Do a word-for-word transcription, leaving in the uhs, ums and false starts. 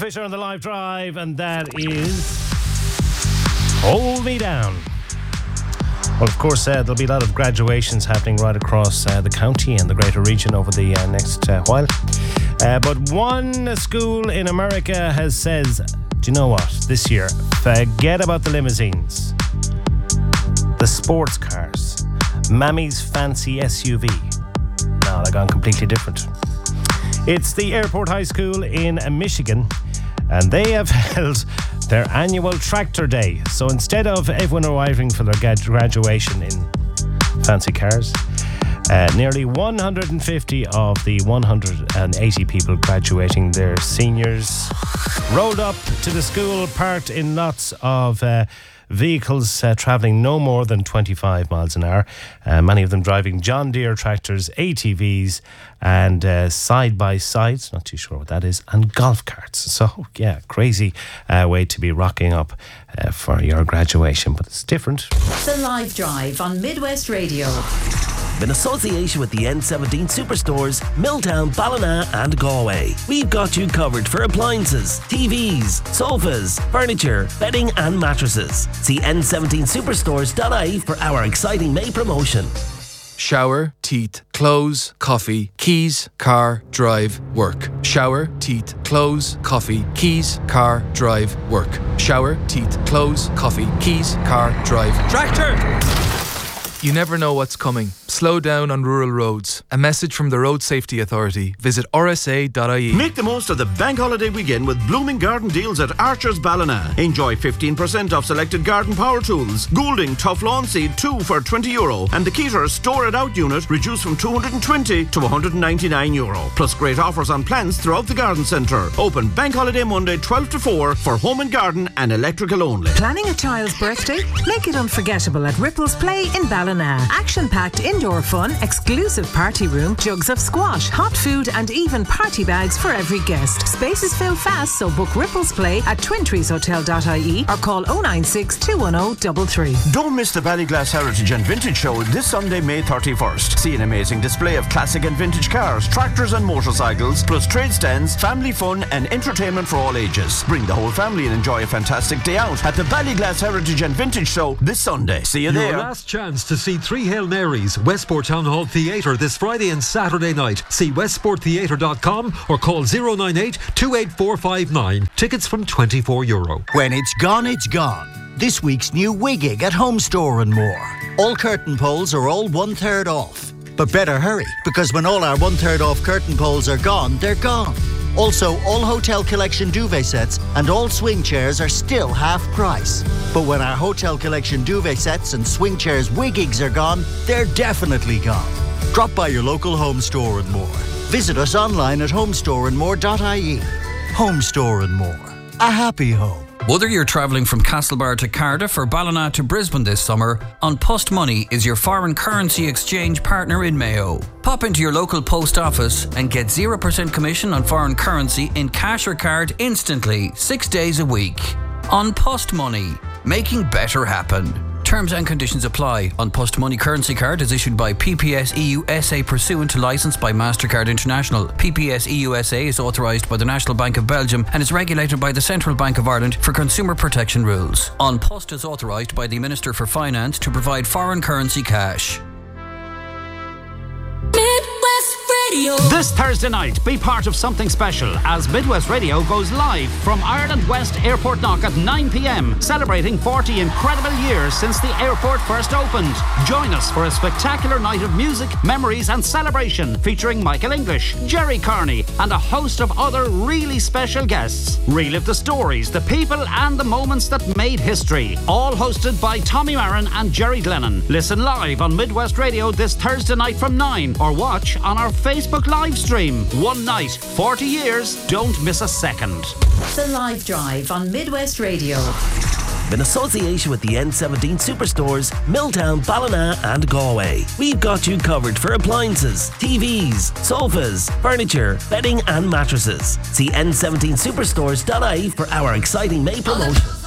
Fisher on the live drive, and that is Hold Me Down. Well, of course, uh, there'll be a lot of graduations happening right across uh, the county and the greater region over the uh, next uh, while. Uh, but one school in America has says, do you know what? This year, forget about the limousines, the sports cars, Mammy's fancy S U V. No, they're gone completely different. It's the Airport High School in Michigan, and they have held their annual tractor day. So instead of everyone arriving for their graduation in fancy cars, uh, nearly one hundred fifty of the one hundred eighty people graduating their seniors rolled up to the school, parked in lots of uh, vehicles uh, travelling no more than twenty-five miles an hour, uh, many of them driving John Deere tractors, A T Vs, and uh, side-by-sides, not too sure what that is, and golf carts. So, yeah, crazy uh, way to be rocking up uh, for your graduation, but it's different. The Live Drive on Midwest Radio. In association with the N seventeen Superstores, Milltown, Ballina and Galway. We've got you covered for appliances, T Vs, sofas, furniture, bedding and mattresses. See N seventeen superstores dot I E for our exciting May promotion. Shower, teeth, clothes, coffee, keys, car, drive, work. Shower, teeth, clothes, coffee, keys, car, drive, work. Shower, teeth, clothes, coffee, keys, car, drive. Tractor! You never know what's coming. Slow down on rural roads. A message from the Road Safety Authority. Visit R S A dot I E. Make the most of the bank holiday weekend with blooming garden deals at Archer's Ballina. Enjoy fifteen percent off selected garden power tools. Goulding Tough Lawn Seed two for twenty euro. And the Keter Store It Out unit reduced from two hundred twenty to one hundred ninety-nine euro. Plus great offers on plants throughout the garden centre. Open bank holiday Monday twelve to four for home and garden and electrical only. Planning a child's birthday? Make it unforgettable at Ripples Play in Ballina. Action-packed indoor fun, exclusive party room, jugs of squash, hot food and even party bags for every guest. Spaces fill fast, so book Ripples Play at twin trees hotel dot I E or call oh nine six, two one oh, three three. Don't miss the Ballyglass Heritage and Vintage Show this Sunday, May thirty-first. See an amazing display of classic and vintage cars, tractors and motorcycles, plus trade stands, family fun and entertainment for all ages. Bring the whole family and enjoy a fantastic day out at the Ballyglass Heritage and Vintage Show this Sunday. See you there. Your last chance to see Three Hail Marys, Westport Town Hall Theatre this Friday and Saturday night. See westport theatre dot com or call oh nine eight, two eight four five nine. Tickets from twenty-four euro. When it's gone, it's gone. This week's new Wiggig at Home Store and More. All curtain poles are all one third off. But better hurry, because when all our one third off curtain poles are gone, they're gone. Also, all Hotel Collection duvet sets and all swing chairs are still half price. But when our Hotel Collection duvet sets and swing chairs Wiggigs are gone, they're definitely gone. Drop by your local Home Store and More. Visit us online at home store and more dot I E. Home Store and More. A happy home. Whether you're travelling from Castlebar to Cardiff or Ballina to Brisbane this summer, An Post Money is your foreign currency exchange partner in Mayo. Pop into your local post office and get zero percent commission on foreign currency in cash or card instantly, six days a week. An Post Money, making better happen. Terms and conditions apply. An Post Money currency card is issued by P P S E U S A pursuant to licence by MasterCard International. P P S E U S A is authorised by the National Bank of Belgium and is regulated by the Central Bank of Ireland for consumer protection rules. An Post is authorised by the Minister for Finance to provide foreign currency cash. This Thursday night, be part of something special as Midwest Radio goes live from Ireland West Airport Knock at nine p.m, celebrating forty incredible years since the airport first opened. Join us for a spectacular night of music, memories and celebration featuring Michael English, Jerry Carney and a host of other really special guests. Relive the stories, the people and the moments that made history. All hosted by Tommy Marin and Jerry Glennon. Listen live on Midwest Radio this Thursday night from nine or watch on our Facebook live stream. One night, forty years, don't miss a second. The Live Drive on Midwest Radio. In association with the N seventeen Superstores, Milltown, Ballina and Galway. We've got you covered for appliances, T Vs, sofas, furniture, bedding and mattresses. See N seventeen superstores dot I E for our exciting May promotion.